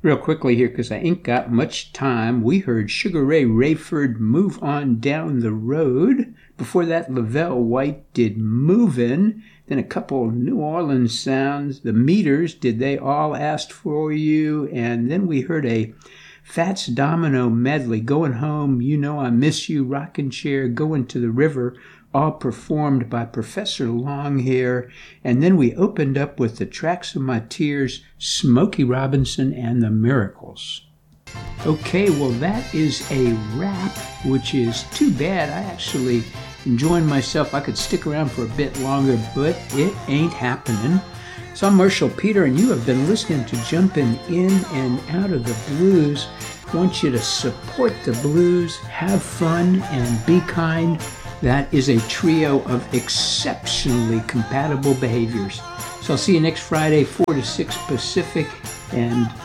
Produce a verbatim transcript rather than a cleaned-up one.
Real quickly here, because I ain't got much time, we heard Sugar Ray Rayford, Move On Down the Road. Before that, Lavelle White did Movin'. Then a couple New Orleans sounds. The Meters, Did They All Ask For You? And then we heard a Fats Domino medley, Going Home, You Know I Miss You, Rockin' Chair, Going to the River, all performed by Professor Longhair. And then we opened up with The Tracks of My Tears, Smokey Robinson and the Miracles. Okay, well that is a wrap, which is too bad. I actually enjoying myself. I could stick around for a bit longer, but it ain't happening. So I'm Marshall Peter, and you have been listening to Jumping In and Out of the Blues. I want you to support the blues, have fun, and be kind. That is a trio of exceptionally compatible behaviors. So I'll see you next Friday, four to six Pacific, and